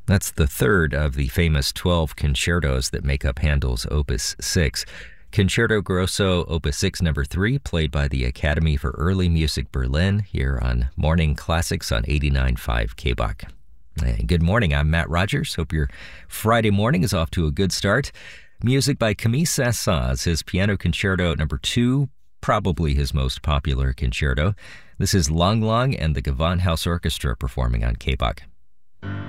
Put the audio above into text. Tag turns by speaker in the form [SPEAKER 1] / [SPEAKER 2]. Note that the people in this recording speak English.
[SPEAKER 1] That's the third of the famous 12 concertos that make up Handel's Opus 6. Concerto Grosso Opus 6 number 3, played by the Academy for Early Music Berlin, here on Morning Classics on 89.5 KBach. Good morning, I'm Matt Rogers. Hope your Friday morning is off to a good start. Music by Camille Saint-Saëns, his Piano Concerto number 2, probably his most popular concerto. This is Lang Lang and the Gewandhaus Orchestra performing on KBach.